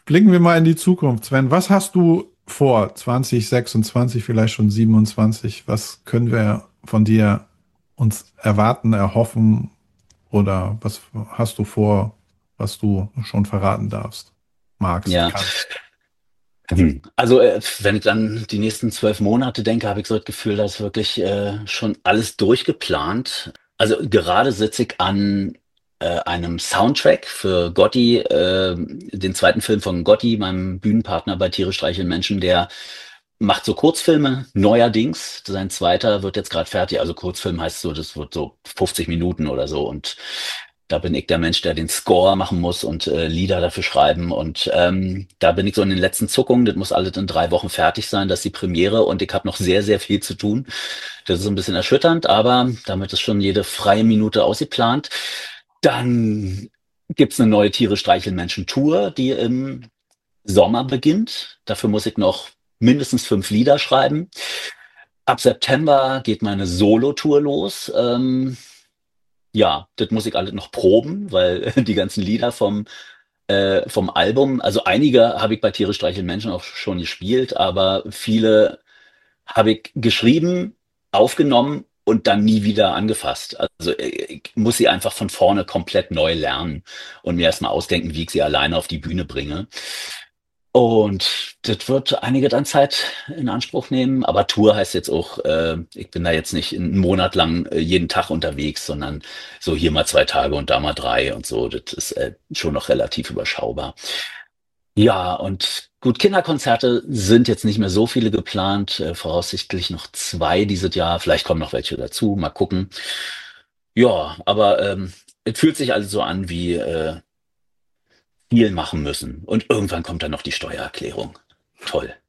Blicken wir mal in die Zukunft, Sven. Was hast du vor 2026, vielleicht schon 27? Was können wir von dir uns erwarten, erhoffen oder was hast du vor, was du schon verraten darfst, magst, Ja, kannst? also wenn ich dann die nächsten 12 Monate denke, habe ich so das Gefühl, da ist wirklich schon alles durchgeplant. Also gerade sitze ich an einem Soundtrack für Gotti, den zweiten Film von Gotti, meinem Bühnenpartner bei Tiere streicheln Menschen, der macht so Kurzfilme neuerdings. Sein zweiter wird jetzt gerade fertig. Also Kurzfilm heißt so, das wird so 50 Minuten oder so. Und da bin ich der Mensch, der den Score machen muss und Lieder dafür schreiben. Und da bin ich so in den letzten Zuckungen. Das muss alles in 3 Wochen fertig sein. Das ist die Premiere und ich habe noch sehr, sehr viel zu tun. Das ist ein bisschen erschütternd, aber damit ist schon jede freie Minute ausgeplant. Dann gibt's eine neue Tiere streicheln Menschen Tour, die im Sommer beginnt. Dafür muss ich noch mindestens 5 Lieder schreiben. Ab September geht meine Solo-Tour los. Ja, das muss ich alles noch proben, weil die ganzen Lieder vom Album, also einige habe ich bei Tiere streicheln Menschen auch schon gespielt, aber viele habe ich geschrieben, aufgenommen und dann nie wieder angefasst. Also ich muss sie einfach von vorne komplett neu lernen und mir erstmal ausdenken, wie ich sie alleine auf die Bühne bringe. Und das wird einige dann Zeit in Anspruch nehmen. Aber Tour heißt jetzt auch, ich bin da jetzt nicht einen Monat lang jeden Tag unterwegs, sondern so hier mal 2 Tage und da mal 3 und so. Das ist schon noch relativ überschaubar. Ja, und gut, Kinderkonzerte sind jetzt nicht mehr so viele geplant, voraussichtlich noch 2 dieses Jahr. Vielleicht kommen noch welche dazu, mal gucken. Ja, aber es fühlt sich also so an wie viel machen müssen. Und irgendwann kommt dann noch die Steuererklärung. Toll.